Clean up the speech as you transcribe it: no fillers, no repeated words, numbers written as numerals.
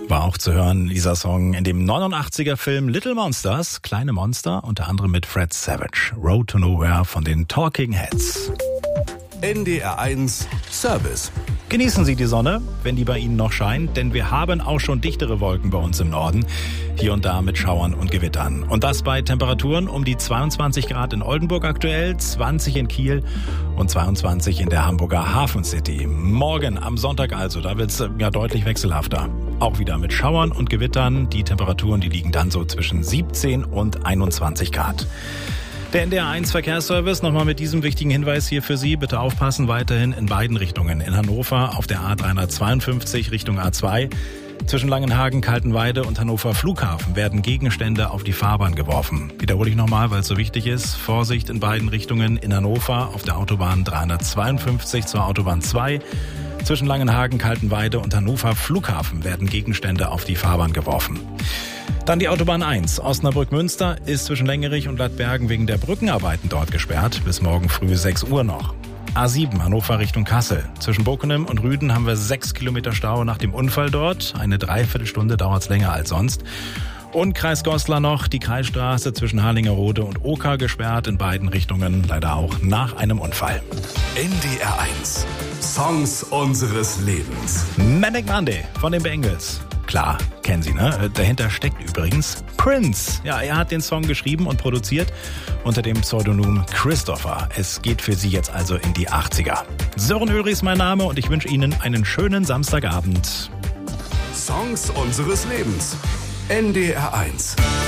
War auch zu hören, dieser Song in dem 89er-Film Little Monsters, Kleine Monster, unter anderem mit Fred Savage. Road to Nowhere von den Talking Heads. NDR1 Service. Genießen Sie die Sonne, wenn die bei Ihnen noch scheint, denn wir haben auch schon dichtere Wolken bei uns im Norden. Hier und da mit Schauern und Gewittern. Und das bei Temperaturen um die 22 Grad in Oldenburg aktuell, 20 in Kiel und 22 in der Hamburger Hafen City. Morgen am Sonntag also, da wird's ja deutlich wechselhafter. Auch wieder mit Schauern und Gewittern. Die Temperaturen, die liegen dann so zwischen 17 und 21 Grad. Der NDR1 Verkehrsservice, nochmal mit diesem wichtigen Hinweis hier für Sie. Bitte aufpassen, weiterhin in beiden Richtungen. In Hannover auf der A352 Richtung A2. Zwischen Langenhagen, Kaltenweide und Hannover Flughafen werden Gegenstände auf die Fahrbahn geworfen. Wiederhole ich nochmal, weil es so wichtig ist. Vorsicht in beiden Richtungen. In Hannover auf der Autobahn 352 zur Autobahn 2. Zwischen Langenhagen, Kaltenweide und Hannover Flughafen werden Gegenstände auf die Fahrbahn geworfen. Dann die Autobahn 1, Osnabrück-Münster, ist zwischen Längerich und Ladbergen wegen der Brückenarbeiten dort gesperrt. Bis morgen früh 6 Uhr noch. A7, Hannover Richtung Kassel. Zwischen Bockenem und Rüden haben wir 6 Kilometer Stau nach dem Unfall dort. Eine Dreiviertelstunde dauert es länger als sonst. Und Kreis Goslar noch, die Kreisstraße zwischen Harlingerode und Oka gesperrt in beiden Richtungen, leider auch nach einem Unfall. NDR1 Songs unseres Lebens. Manic Monday von den Bengals. Klar, kennen Sie, ne? Dahinter steckt übrigens Prince. Ja, er hat den Song geschrieben und produziert unter dem Pseudonym Christopher. Es geht für Sie jetzt also in die 80er. Sören Ulrich ist mein Name und ich wünsche Ihnen einen schönen Samstagabend. Songs unseres Lebens. NDR1.